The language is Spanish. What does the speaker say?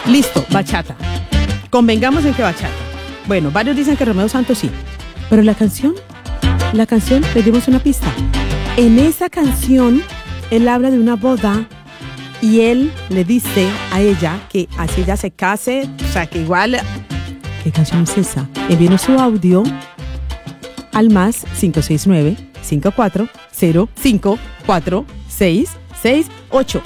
Listo, bachata. Convengamos en que bachata. Bueno, varios dicen que Romeo Santos sí. Pero la canción, le dimos una pista. En esa canción, él habla de una boda y él le dice a ella que así ella se case, o sea, que igual... ¿Qué canción es esa? Envíenos su audio al más 569-5405-4668.